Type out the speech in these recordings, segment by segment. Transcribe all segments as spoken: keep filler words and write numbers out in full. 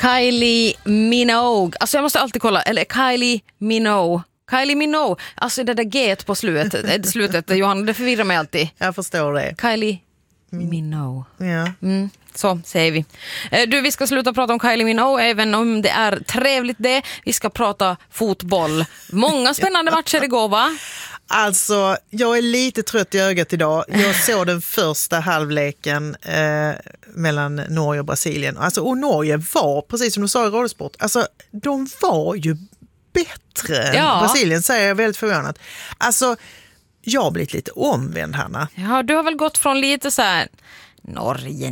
Kylie Minogue. Alltså jag måste alltid kolla. Eller Kylie Minogue. Kylie Minogue. Alltså det där G på slutet. slutet Johanna, det förvirrar mig alltid. Jag förstår det. Kylie Minogue. Ja. Mm, så säger vi. Du, vi ska sluta prata om Kylie Minogue, även om det är trevligt det. Vi ska prata fotboll. Många spännande matcher igår, va? Alltså, jag är lite trött i ögat idag. Jag såg den första halvleken eh, mellan Norge och Brasilien. Alltså, och Norge var, precis som du sa i Radiosport, alltså de var ju bättre ja. än Brasilien, säger jag väldigt förvånat. Alltså, jag har blivit lite omvänd, Hanna. Ja, du har väl gått från lite så här... Norge,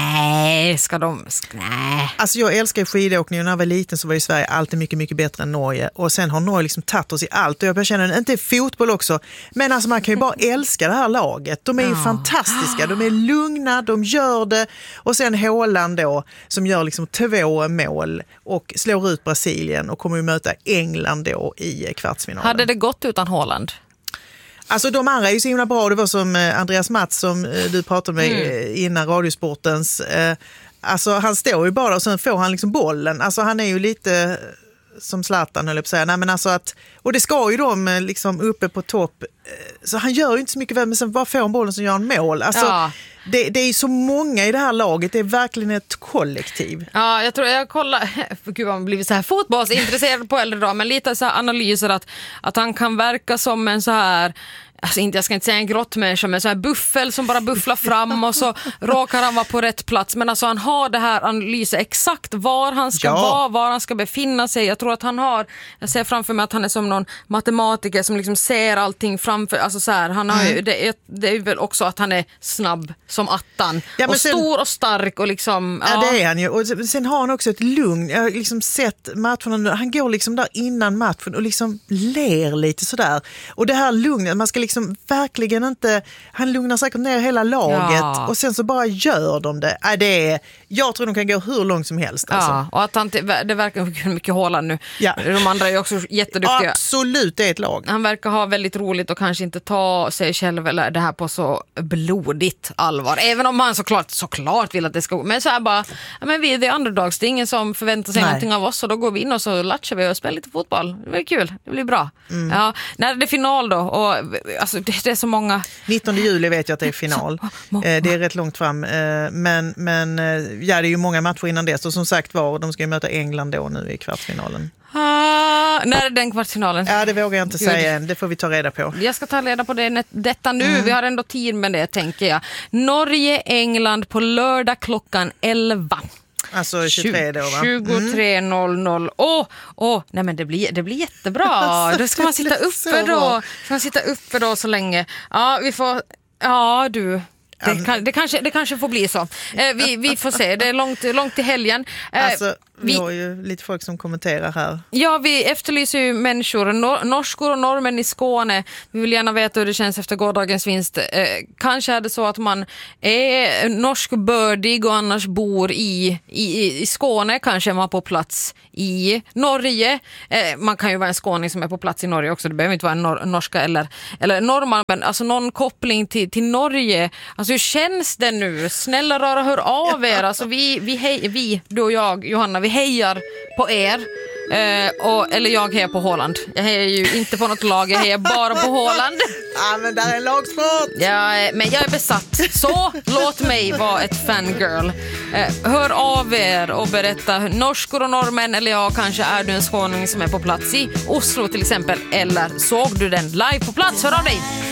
nej, ska de... Nej. Alltså jag älskar skidåkning och när jag var liten så var ju Sverige alltid mycket, mycket bättre än Norge. Och sen har Norge liksom tagit oss i allt. Och jag känner inte fotboll också. Men alltså man kan ju bara älska det här laget. De är ju ja. fantastiska, de är lugna, de gör det. Och sen Haaland då som gör liksom två mål och slår ut Brasilien och kommer ju möta England då i kvartsfinalen. Hade det gått utan Haaland? Alltså de andra är ju så himla bra. Det var som Andreas Mats som du pratade med mm. innan Radiosportens. Alltså han står ju bara och sen får han liksom bollen. Alltså han är ju lite som Zlatan höll jag på att säga. Nej, men alltså att, och det ska ju de liksom uppe på topp. Så han gör ju inte så mycket väl, men sen bara får han bollen så gör han mål. Alltså ja. det, det är ju så många i det här laget. Det är verkligen ett kollektiv. Ja, jag tror jag kollar, för gud man blivit så här fotbollsintresserad på äldre dag, men lite så här analyser att, att han kan verka som en så här, alltså inte, jag ska inte säga en grottmänniska, men så här buffel som bara bufflar fram och så råkar han vara på rätt plats. Men alltså han har det här analyser exakt var han ska ja. vara, var han ska befinna sig. Jag tror att han har, jag ser framför mig att han är som någon matematiker som liksom ser allting framför, alltså så här, han har ju, mm. det, är, det är väl också att han är snabb som attan ja, och sen, stor och stark och liksom ja. ja det är han ju, och sen har han också ett lugn. Jag har liksom sett matcherna, han går liksom där innan matchen och liksom ler lite sådär, och det här lugnet, man ska liksom verkligen inte, han lugnar säkert ner hela laget ja. och sen så bara gör de det. Äh, det är, jag tror de kan gå hur långt som helst. Alltså. Ja, och att han, det verkar mycket Haaland nu. Ja. De andra är också jätteduktiga. Absolut, det är ett lag. Han verkar ha väldigt roligt och kanske inte ta sig själv eller det här på så blodigt allvar. Även om han såklart, såklart vill att det ska gå. Men så här bara, ja, men vi är the underdogs. Det är ingen som förväntar sig Nej. någonting av oss, och då går vi in och så latchar vi och spelar lite fotboll. Det blir kul, det blir bra. Mm. Ja, när det är final då, och alltså det, det är så många... nittonde juli vet jag att det är final. Det är rätt långt fram. Men, men ja, det är ju många matcher innan det. Så som sagt var, de ska ju möta England då nu i kvartsfinalen. Ah, när är den kvartsfinalen? Ja, det vågar jag inte Gud. säga än. Det får vi ta reda på. Jag ska ta reda på det, detta nu. Mm. Vi har ändå tid med det, tänker jag. Norge-England på lördag klockan elva. Alltså tjugotre då, va? tjugotre noll noll. Åh, åh, nej men det blir, det blir jättebra. Då ska man sitta uppe då. Ska man sitta uppe då så länge. Ja, vi får... Ja, du... Det, kan, det, kanske, det kanske får bli så. Eh, vi, vi får se, det är långt, långt till helgen. Eh, alltså, vi, vi har ju lite folk som kommenterar här. Ja, vi efterlyser ju människor, nor- norskor och norrmän i Skåne. Vi vill gärna veta hur det känns efter gårdagens vinst. Eh, kanske är det så att man är norskbördig och annars bor i, i, i Skåne. Kanske är man på plats i Norge. Eh, man kan ju vara en skåning som är på plats i Norge också. Det behöver inte vara en nor- norska eller, eller norrman, men alltså någon koppling till, till Norge. Alltså hur känns det nu? Snälla rara, hör av er. Alltså vi, vi, hej, vi, du och jag, Johanna, vi hejar på er. Eh, och, eller jag hejar på Haaland. Jag hejar ju inte på något lag, jag hejar bara på Haaland. Ja, men där är lagsport. Ja, men jag är besatt. Så låt mig vara ett fangirl. Eh, hör av er och berätta, norskor och norrmän eller jag, kanske är du en skåning som är på plats i Oslo till exempel, eller såg du den live på plats? Hör av dig.